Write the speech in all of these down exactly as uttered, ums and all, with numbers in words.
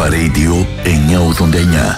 Αλφα Radio εννιακόσια ογδόντα εννιά.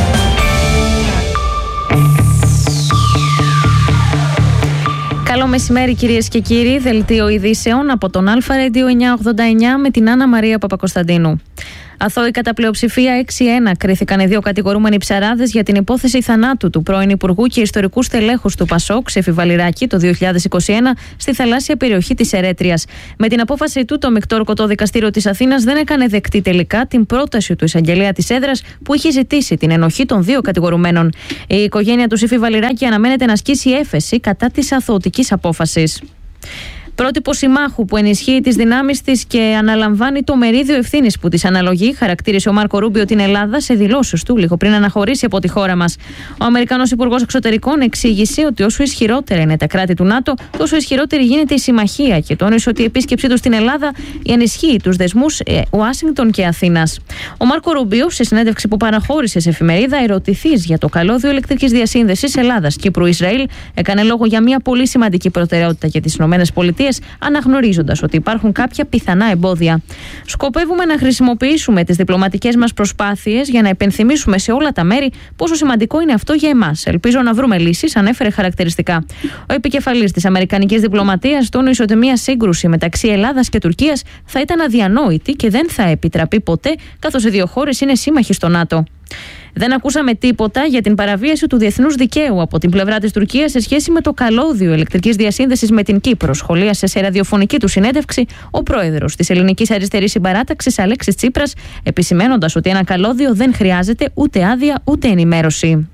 Καλό μεσημέρι κυρίες και κύριοι, δελτίο ειδήσεων από τον Αλφα Radio εννιακόσια ογδόντα εννιά με την Άννα Μαρία Παπακοσταντίνου. Αθώοι κατά πλειοψηφία έξι ένα κρίθηκαν οι δύο κατηγορούμενοι ψαράδες για την υπόθεση θανάτου του πρώην Υπουργού και ιστορικού στελέχους του Πασόκ, Ξέφη Βαληράκη, το δύο χιλιάδες είκοσι ένα στη θαλάσσια περιοχή της Ερέτριας. Με την απόφαση του, το μεικτό ορκωτό δικαστήριο της Αθήνας δεν έκανε δεκτή τελικά την πρόταση του εισαγγελέα της έδρας που είχε ζητήσει την ενοχή των δύο κατηγορουμένων. Η οικογένεια του Ξέφη Βαληράκη αναμένεται να ασκήσει έφεση κατά της αθωωτικής απόφασης. Πρότυπο συμμάχου που ενισχύει τις δυνάμεις της και αναλαμβάνει το μερίδιο ευθύνης που της αναλογεί, χαρακτήρισε ο Μάρκο Ρούμπιο την Ελλάδα σε δηλώσεις του λίγο πριν αναχωρήσει από τη χώρα μας. Ο Αμερικανός Υπουργός Εξωτερικών εξήγησε ότι όσο ισχυρότερα είναι τα κράτη του ΝΑΤΟ, τόσο ισχυρότερη γίνεται η συμμαχία και τόνισε ότι η επίσκεψή του στην Ελλάδα ενισχύει τους δεσμούς Ουάσιγκτον και Αθήνας. Ο Μάρκο Ρούμπιο, σε συνέντευξη που παραχώρησε σε εφημερίδα, ερωτηθείς για το καλώδιο ηλεκτρικής διασύνδεσης Ελλάδας-Κύπρου-Ισραήλ, έκανε λόγο για μια πολύ σημαντική προτεραιότητα για τις ΗΠΑ. Αναγνωρίζοντας ότι υπάρχουν κάποια πιθανά εμπόδια. Σκοπεύουμε να χρησιμοποιήσουμε τις διπλωματικές μας προσπάθειες για να υπενθυμίσουμε σε όλα τα μέρη πόσο σημαντικό είναι αυτό για εμάς. Ελπίζω να βρούμε λύσεις, ανέφερε χαρακτηριστικά. Ο επικεφαλής της αμερικανικής διπλωματίας τόνισε ότι μια σύγκρουση μεταξύ Ελλάδας και Τουρκίας θα ήταν αδιανόητη και δεν θα επιτραπεί ποτέ, καθώς οι δύο χώρες είναι σύμμαχοι στο ΝΑΤΟ. Δεν ακούσαμε τίποτα για την παραβίαση του διεθνούς δικαίου από την πλευρά της Τουρκίας σε σχέση με το καλώδιο ηλεκτρικής διασύνδεσης με την Κύπρο, σχολίασε σε ραδιοφωνική του συνέντευξη ο πρόεδρος της Ελληνικής Αριστερής Συμπαράταξης Αλέξης Τσίπρας, επισημένοντας ότι ένα καλώδιο δεν χρειάζεται ούτε άδεια ούτε ενημέρωση.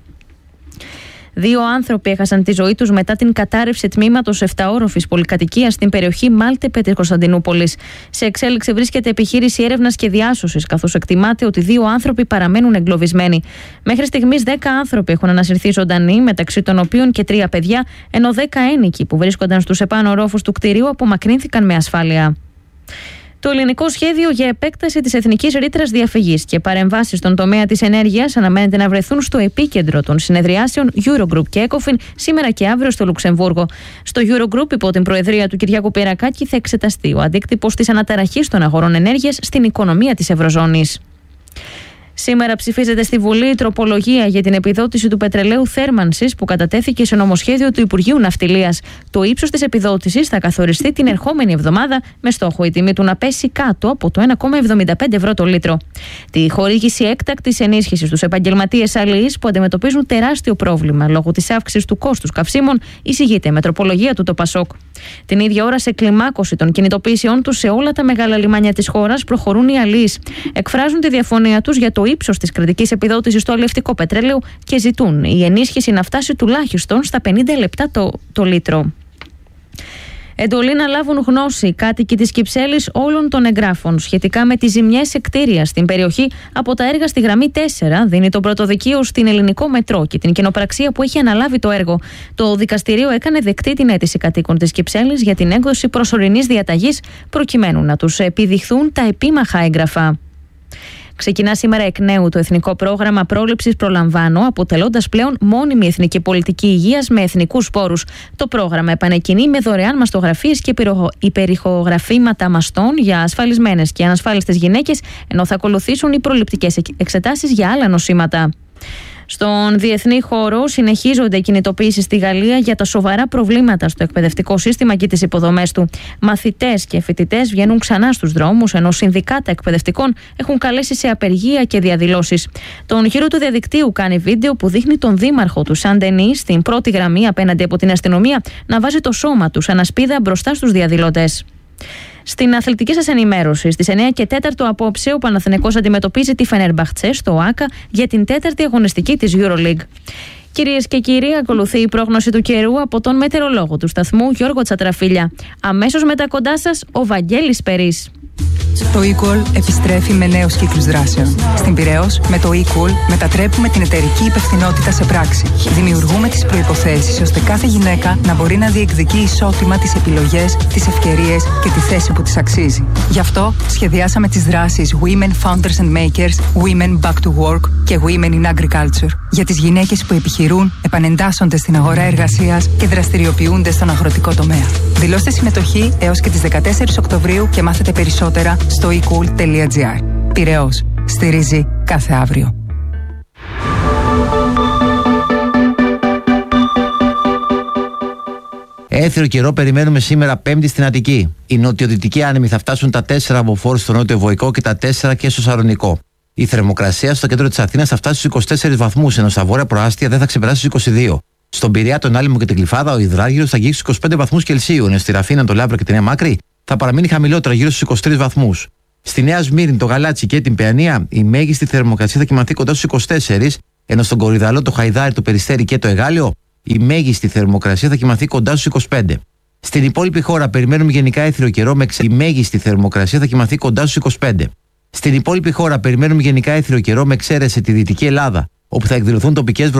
Δύο άνθρωποι έχασαν τη ζωή τους μετά την κατάρρευση τμήματος επταόροφης πολυκατοικίας στην περιοχή Μάλτε Πέτρης Κωνσταντινούπολης. Σε εξέλιξη βρίσκεται επιχείρηση έρευνας και διάσωσης, καθώς εκτιμάται ότι δύο άνθρωποι παραμένουν εγκλωβισμένοι. Μέχρι στιγμής δέκα άνθρωποι έχουν ανασυρθεί ζωντανοί, μεταξύ των οποίων και τρία παιδιά, ενώ δέκα ένοικοι που βρίσκονταν στους επάνω ορόφους του κτηρίου απομακρύνθηκαν με ασφάλεια. Το ελληνικό σχέδιο για επέκταση της εθνικής ρήτρας διαφυγής και παρεμβάσεις στον τομέα της ενέργειας αναμένεται να βρεθούν στο επίκεντρο των συνεδριάσεων Eurogroup και ECOFIN σήμερα και αύριο στο Λουξεμβούργο. Στο Eurogroup, υπό την προεδρία του Κυριάκου Πυρακάκη, θα εξεταστεί ο αντίκτυπος της αναταραχής των αγορών ενέργειας στην οικονομία της Ευρωζώνης. Σήμερα ψηφίζεται στη Βουλή η τροπολογία για την επιδότηση του πετρελαίου θέρμανσης που κατατέθηκε σε νομοσχέδιο του Υπουργείου Ναυτιλίας. Το ύψος της επιδότησης θα καθοριστεί την ερχόμενη εβδομάδα με στόχο η τιμή του να πέσει κάτω από το ένα κόμμα εβδομήντα πέντε ευρώ το λίτρο. Τη χορήγηση έκτακτης ενίσχυσης στους επαγγελματίες αλληλείς που αντιμετωπίζουν τεράστιο πρόβλημα λόγω της αύξησης του κόστους καυσίμων εισηγείται με τροπολογία του το Πασόκ. Την ίδια ώρα, σε κλιμάκωση των κινητοποιήσεών τους σε όλα τα μεγάλα λιμάνια της χώρας, προχωρούν οι αλληλείς. Εκφράζουν τη διαφωνία τους για το ύψος της κρατικής επιδότησης στο αλλιευτικό πετρέλαιο και ζητούν η ενίσχυση να φτάσει τουλάχιστον στα πενήντα λεπτά το, το λίτρο. Εντολή να λάβουν γνώση οι κάτοικοι της Κυψέλης όλων των εγγράφων σχετικά με τις ζημιές σε κτίρια στην περιοχή από τα έργα στη γραμμή τέσσερα, δίνει το πρωτοδικείο στην Ελληνικό Μετρό και την κοινοπραξία που έχει αναλάβει το έργο. Το δικαστήριο έκανε δεκτή την αίτηση κατοίκων της Κυψέλης για την έκδοση προσωρινής διαταγής προκειμένου να τους επιδειχθούν τα επίμαχα έγγραφα. Ξεκινά σήμερα εκ νέου το Εθνικό Πρόγραμμα Πρόληψης Προλαμβάνω, αποτελώντας πλέον μόνιμη εθνική πολιτική υγείας με εθνικούς πόρους. Το πρόγραμμα επανεκκινεί με δωρεάν μαστογραφίες και υπερηχογραφήματα μαστών για ασφαλισμένες και ανασφάλιστες γυναίκες, ενώ θα ακολουθήσουν οι προληπτικές εξετάσεις για άλλα νοσήματα. Στον διεθνή χώρο συνεχίζονται οι κινητοποιήσεις στη Γαλλία για τα σοβαρά προβλήματα στο εκπαιδευτικό σύστημα και τις υποδομές του. Μαθητές και φοιτητές βγαίνουν ξανά στους δρόμους, ενώ συνδικάτα εκπαιδευτικών έχουν καλέσει σε απεργία και διαδηλώσεις. Τον χείρο του διαδικτύου κάνει βίντεο που δείχνει τον δήμαρχο του Σαν Ντενί στην πρώτη γραμμή απέναντι από την αστυνομία να βάζει το σώμα του σαν ασπίδα μπροστά στους διαδηλωτές. Στην αθλητική σας ενημέρωση, στις εννιά και τέσσερα απόψε, ο Παναθηναϊκός αντιμετωπίζει τη Φενέρμπαχτσε στο ΆΚΑ για την τέταρτη αγωνιστική της EuroLeague. Κυρίες και κύριοι, ακολουθεί η πρόγνωση του καιρού από τον μετεωρολόγο του σταθμού Γιώργο Τσατραφίλια. Αμέσως μετά κοντά σας, ο Βαγγέλης Περής. Το eCall επιστρέφει με νέους κύκλους δράσεων. Στην Πειραιώς, με το eCall μετατρέπουμε την εταιρική υπευθυνότητα σε πράξη. Δημιουργούμε τις προϋποθέσεις ώστε κάθε γυναίκα να μπορεί να διεκδικεί ισότιμα τις επιλογές, τις ευκαιρίες και τη θέση που της αξίζει. Γι' αυτό σχεδιάσαμε τις δράσεις Women Founders and Makers, Women Back to Work και Women in Agriculture. Για τις γυναίκες που επιχειρούν, επανεντάσσονται στην αγορά εργασίας και δραστηριοποιούνται στον αγροτικό τομέα. Δηλώστε συμμετοχή έως και τις δεκατέσσερις Οκτωβρίου και μάθετε περισσότερα στο e cool τελεία gr. Πειραιώς. Στηρίζει κάθε αύριο. Έθριο καιρό περιμένουμε σήμερα Πέμπτη στην Αττική. Οι νοτιοδυτικοί άνεμοι θα φτάσουν τα τέσσερα από Φόρ στο νότιο Βοϊκό και τα τέσσερα και στο Σαρονικό. Η θερμοκρασία στο κέντρο της Αθήνας θα φτάσει στους είκοσι τέσσερις βαθμούς, ενώ στα βόρεια προάστια δεν θα ξεπεράσει στους είκοσι δύο. Στον Πειραιά, τον Άλυμο και την Κλιφάδα, ο υδράργυρος θα αγγίξει στους είκοσι πέντε βαθμούς Κελσίου, ενώ στη Ραφίνα, το Λαύρο και την Νέα Μάκρη θα παραμείνει χαμηλότερα, γύρω στους είκοσι τρεις βαθμούς. Στη Νέα Σμύρνη, το Γαλάτσι και την Παιανία, η μέγιστη θερμοκρασία θα κυμανθεί κοντά στους είκοσι τέσσερις, ενώ στον Κορυδαλό, το Χαϊδάρι, το Περιστέρι και το Εγάλιο, η μέγιστη θερμοκρασία θα κυμανθεί κοντά στους είκοσι πέντε. Στην υπόλοιπη χώρα περιμένουμε γενικά έθριο καιρό, με εξαίρεση η μέγιστη θερμοκρασία θα κυμανθεί κοντά στους είκοσι πέντε. Στην υπόλοιπη χώρα περιμένουμε γενικά έθριο καιρό, με εξαίρεση τη Δυτική Ελλάδα, όπου θα εκδηλωθούν τοπικές βροχές.